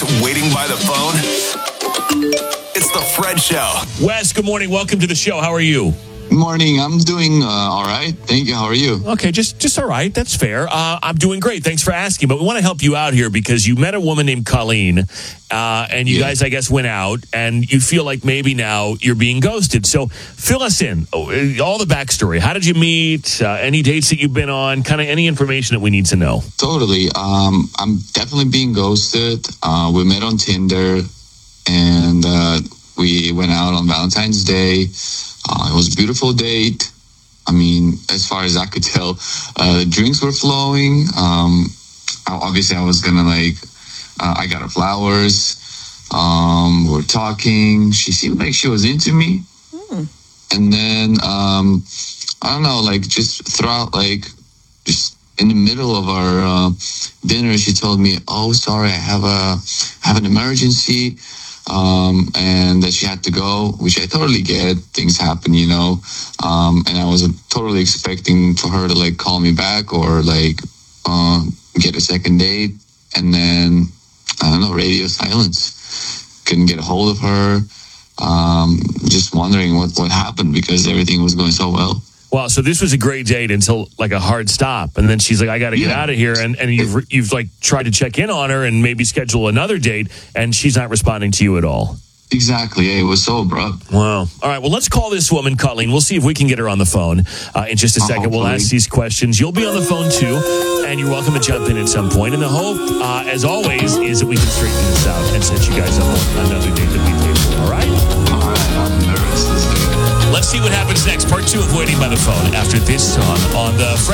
Next, waiting by the phone. It's the Fred Show. Wes, good morning. Welcome to the show. How are you? Good morning. I'm doing all right. Thank you. How are you? Okay, just all right. That's fair. I'm doing great. Thanks for asking. But we want to help you out here because you met a woman named Colleen, and you guys, I guess, went out, and you feel like maybe now you're being ghosted. So fill us in. All the backstory. How did you meet? Any dates that you've been on? Kind of any information that we need to know. Totally. I'm definitely being ghosted. We met on Tinder, and we went out on Valentine's Day. It was a beautiful date. I mean, as far as I could tell, drinks were flowing. Obviously, I was gonna I got her flowers. We're talking. She seemed like she was into me. And then, I don't know, just throughout, just in the middle of our dinner, she told me, "Oh, sorry, I have an emergency." And that she had to go, which I totally get. Things happen, and I was totally expecting for her to call me back or get a second date. And then I don't know, radio silence. Couldn't get a hold of her. Just wondering what happened because everything was going so well. Wow, so this was a great date until a hard stop, and then she's like, "I got to get out of here," and you've tried to check in on her and maybe schedule another date, and she's not responding to you at all. Exactly, it was so abrupt. Wow. All right, well, let's call this woman, Colleen. We'll see if we can get her on the phone in just a second. We'll ask these questions. You'll be on the phone too, and you're welcome to jump in at some point. And the hope, as always, is that we can straighten this out and set you guys up on another date that we pay for. All right? All right, I'm nervous. Let's see what happens next. Part 2 of Waiting by the Phone after this song on the